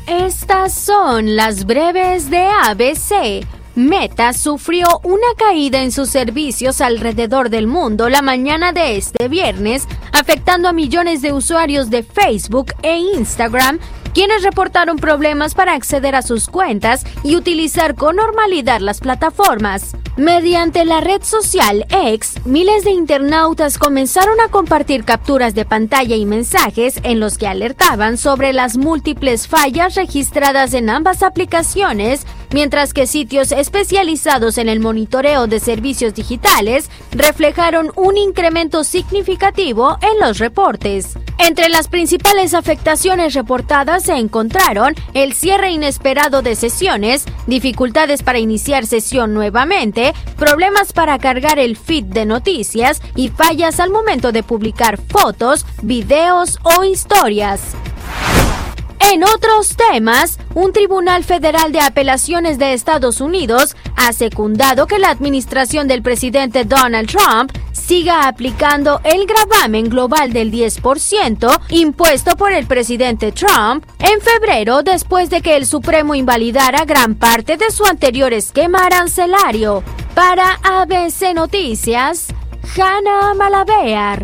Estas son las breves de ABC. Meta sufrió una caída en sus servicios alrededor del mundo la mañana de este viernes, afectando a millones de usuarios de Facebook e Instagram, quienes reportaron problemas para acceder a sus cuentas y utilizar con normalidad las plataformas. Mediante la red social X, miles de internautas comenzaron a compartir capturas de pantalla y mensajes en los que alertaban sobre las múltiples fallas registradas en ambas aplicaciones, mientras que sitios especializados en el monitoreo de servicios digitales reflejaron un incremento significativo en los reportes. Entre las principales afectaciones reportadas se encontraron el cierre inesperado de sesiones, dificultades para iniciar sesión nuevamente, problemas para cargar el feed de noticias y fallas al momento de publicar fotos, videos o historias. En otros temas, un tribunal federal de apelaciones de Estados Unidos ha secundado que la administración del presidente Donald Trump siga aplicando el gravamen global del 10% impuesto por el presidente Trump en febrero, después de que el Supremo invalidara gran parte de su anterior esquema arancelario. Para ABC Noticias, Hanna Malabear.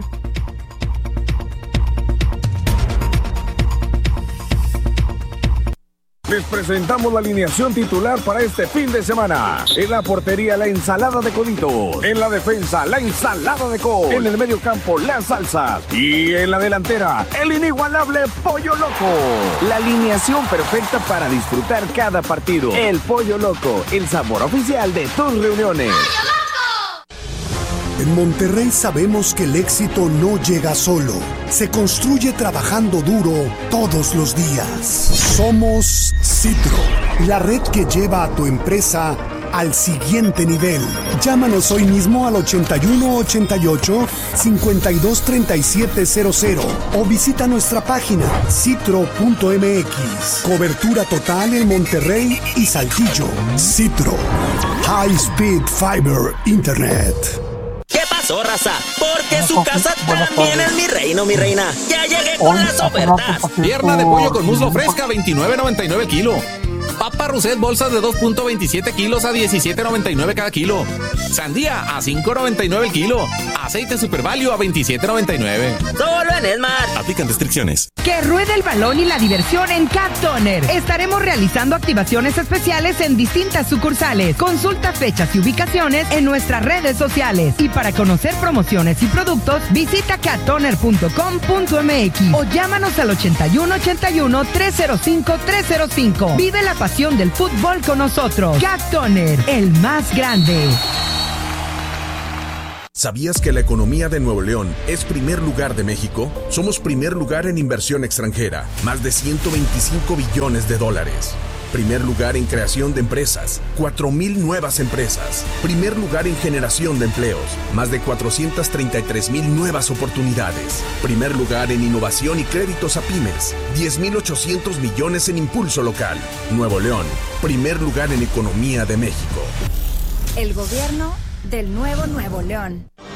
Les presentamos la alineación titular para este fin de semana. En la portería, la ensalada de coditos. En la defensa, la ensalada de col. En el medio campo, las salsas. Y en la delantera, el inigualable Pollo Loco. La alineación perfecta para disfrutar cada partido. El Pollo Loco, el sabor oficial de tus reuniones. En Monterrey sabemos que el éxito no llega solo, se construye trabajando duro todos los días. Somos Citro, la red que lleva a tu empresa al siguiente nivel. Llámanos hoy mismo al 8188-523700 o visita nuestra página citro.mx. Cobertura total en Monterrey y Saltillo. Citro, High Speed Fiber Internet. ¿Qué pasó, raza? Porque su casa también es mi reino, mi reina. Ya llegué con las ofertas. Pierna de pollo con muslo fresca, $29.99 el kilo. Papa Rousset, bolsas de 2.27 kilos a $17.99 cada kilo. Sandía a $5.99 el kilo. Aceite Super Value a $27.99. Solo en Esmar. Aplican restricciones. Que ruede el balón y la diversión en Cat Toner. Estaremos realizando activaciones especiales en distintas sucursales. Consulta fechas y ubicaciones en nuestras redes sociales. Y para conocer promociones y productos, visita cattoner.com.mx o llámanos al 8181-305-305. Vive la pasión del fútbol con nosotros. Cat Toner, el más grande. ¿Sabías que la economía de Nuevo León es primer lugar de México? Somos primer lugar en inversión extranjera, más de $125 billones. Primer lugar en creación de empresas, 4,000 nuevas empresas. Primer lugar en generación de empleos, más de 433,000 nuevas oportunidades. Primer lugar en innovación y créditos a pymes, 10,800 millones en impulso local. Nuevo León, primer lugar en economía de México. El gobierno del nuevo Nuevo León.